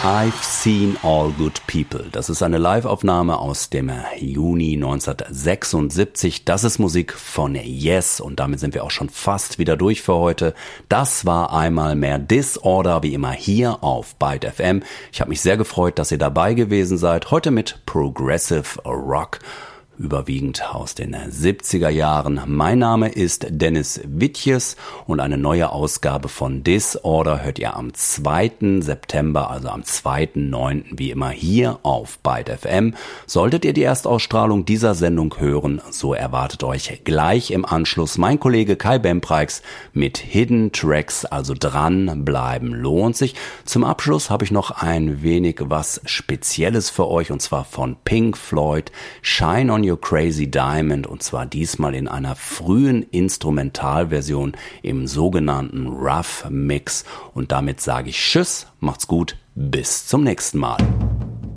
I've Seen All Good People. Das ist eine Live-Aufnahme aus dem Juni 1976. Das ist Musik von Yes und damit sind wir auch schon fast wieder durch für heute. Das war einmal mehr Disorder, wie immer hier auf Byte FM. Ich habe mich sehr gefreut, dass ihr dabei gewesen seid. Heute mit Progressive Rock. Überwiegend aus den 70er Jahren. Mein Name ist Dennis Wittjes und eine neue Ausgabe von Disorder hört ihr am 2. September, also am 2.9. wie immer hier auf Byte FM. Solltet ihr die Erstausstrahlung dieser Sendung hören, so erwartet euch gleich im Anschluss mein Kollege Kai Bempreix mit Hidden Tracks, also dranbleiben lohnt sich. Zum Abschluss habe ich noch ein wenig was Spezielles für euch und zwar von Pink Floyd, Shine on Your Crazy Diamond und zwar diesmal in einer frühen Instrumentalversion im sogenannten Rough Mix und damit sage ich Tschüss, macht's gut, bis zum nächsten Mal.